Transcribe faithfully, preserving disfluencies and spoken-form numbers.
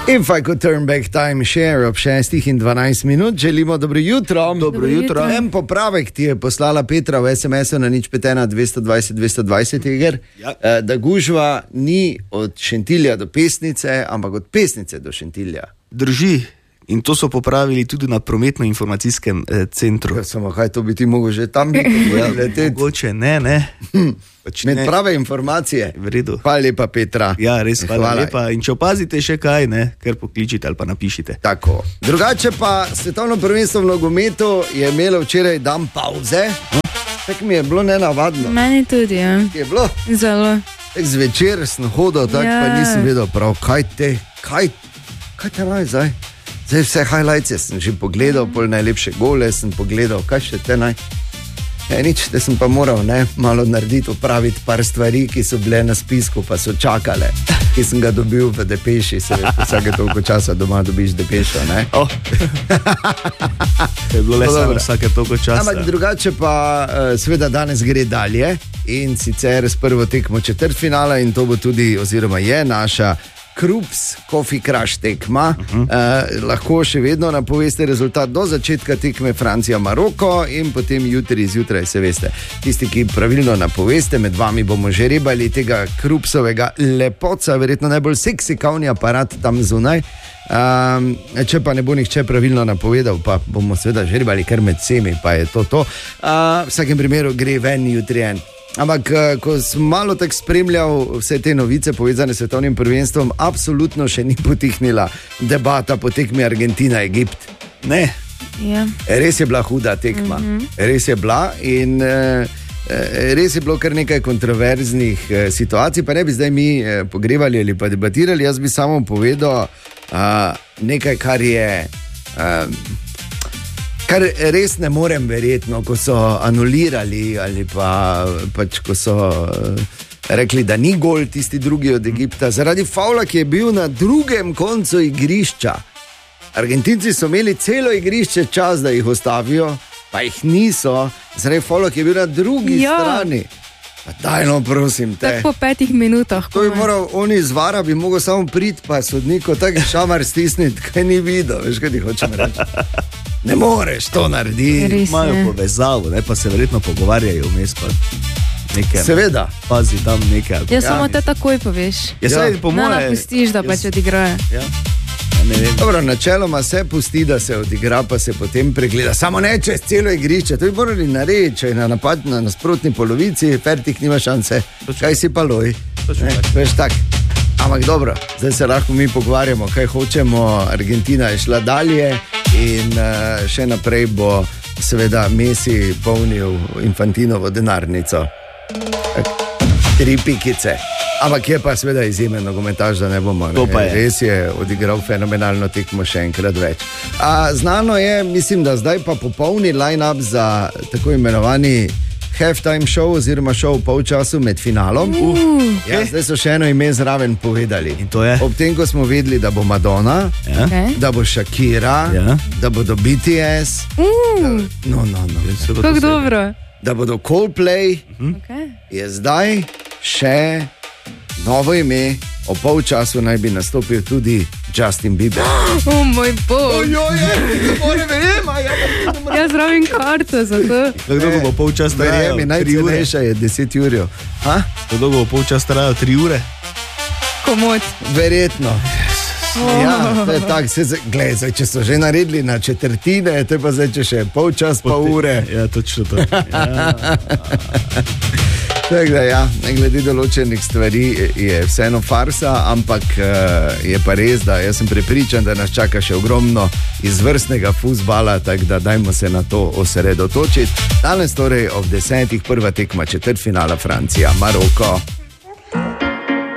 If I could turn back time share ob šestih in dvanajst minut, želimo dobro jutro. Dobro jutro. En popravek ti je poslala Petra v es em esu na nič pet ena dvesto dvajset dvesto dvajset, Iger, Ja. eh, da gužva ni od Šentilja do Pesnice, ampak od Pesnice do Šentilja. Drži. In to so popravili tudi na prometno-informacijskem eh, centru. Ja, samo kaj to bi ti mogel že tam biti? Ja, leteti. mogoče ne, ne. Pač Med ne. prave informacije. V redu. Hvala lepa, Petra. Ja, res, hvala, Hvala. hvala lepa. In če opazite še kaj, ne, kar pokličite ali pa napišite. Tako. Drugače pa svetovno prvenstvo v nogometu je imelo včeraj dan pauze. Tako mi je bilo nenavadno. Meni tudi, ja. Je bilo? Zelo. Tak zvečer sem hodil, tako Ja. pa nisem vedel prav, kaj te, kaj, kaj te naj zdaj. Zdaj vse highlights sem že pogledal, pol najlepše gole sem pogledal, kaj še te naj. E, nič, da sem pa moral ne, malo narediti, opraviti par stvari, ki so bile na spisku, pa so čakale, ki sem ga dobil v depeši, se veš, vsake toliko časa doma dobiš depešo, ne. Oh. Je bilo le No, samo dobro. vsake toliko časa. Ampak drugače pa eh, seveda danes gre dalje in sicer s prvo tekmo četrtfinala in to bo tudi, oziroma je naša Krups Coffee Crush tekma. Uh -huh. eh, lahko še vedno napoveste rezultat do začetka tekme Francija-Maroko in potem jutri zjutraj, se veste. Tisti, ki pravilno napoveste, med vami bomo že rebali tega Krupsovega lepoca, verjetno najbolj seksi kavni aparat tam zunaj. Um, če pa ne bo nihče pravilno napovedal, pa bomo seveda žrebali kar med vsemi, pa je to to. Uh, v vsakem primeru gre ven jutri en. Ampak, ko sem malo tako spremljal vse te novice povezane s svetovnim prvenstvom, absolutno še ni potihnila debata po tekmi Argentina-Egipt. Ne. Ja. Res je bila huda tekma, mm-hmm. res je bila in eh, res je bilo kar nekaj kontroverznih eh, situacij, pa ne bi zdaj mi eh, pogrevali ali pa debatirali, jaz bi samo povedal eh, nekaj, kar je... Eh, Kar res ne morem verjetno, ko so anulirali ali pa pač ko so uh, rekli, da ni gol tisti drugi od Egipta, zaradi favla, ki je bil na drugem koncu igrišča. Argentinci so imeli celo igrišče čas, da jih ostavijo, pa jih niso, zaradi favla, ki je bil na drugi Ja. strani. Pa daj no, prosim te. Tako po petih minutah. To bi komaj. moral on iz vara, bi mogel samo priti, pa sodniku tako šamar stisniti, kaj ni videl, veš, kaj ti hočem reči. Ne moreš to narediti. Res Imajo ne. povezavo, ne, pa se verjetno pogovarjajo vmes. Pa nekaj, Seveda. pazi tam nekaj. Ja, samo Ja. te takoj poveš. Ja, saj, Ja. po Ne moje, napustiš, da pač jaz- odigrajo. Ja. Ja, ne vem. Dobro, načeloma se pusti, da se odigra, pa se potem pregleda. Samo ne čez celo igrišče, to bi morali narediti, če je na napad na nasprotni polovici, Fertik nima šanse. Točno Kaj si pa loj? Točno Ne, tako. veš tak. Ampak dobro, zdaj se lahko mi pogovarjamo, kaj hočemo. Argentina je šla dalje in uh, še naprej bo seveda Messi polnil Infantinovo denarnico. Tak, tri pikice. Ampak je pa seveda izjemen nogometaš, da ne bomo. To pa je. Res je odigral fenomenalno tekmo, še enkrat več. A, znano je, mislim, da zdaj pa popolni line-up za tako imenovani halftime show oziroma show v polčasu med finalom. Uh, ja, zdaj so še eno ime zraven povedali. In to je? Ob tem, ko smo vedeli, da bo Madonna, Ja. Okay. da bo Shakira, Ja. da bodo B T S, Uh, no, no, no, Se bo to kako se- dobro. da bodo Coldplay, Okay. je zdaj še novo ime. O polčasu naj bi nastopil tudi Justin Bieber. O moj bog. ne verjamem, Jaz rabim karto za to. Kako dolgo bo polčas trajal? verjamem, Tri ure. najcenejša je deset ur. Ha? Kako dolgo bo polčas trajal? Tri ure? Komod. Verjetno. Ja, to je tako, se zdaj- glej, zdaj, če so že naredili na četrtine, te pa zdaj, če še polčas, pa ure. Ja, točno to. Ja. Tako da, ja, ne glede določenih stvari je vseeno farsa, ampak uh, je pa res, da jaz sem prepričan, da nas čaka še ogromno izvrstnega fuzbala, tako da dajmo se na to osredotočiti. Danes torej ob desetih prva tekma četrtfinala Francija, Maroko.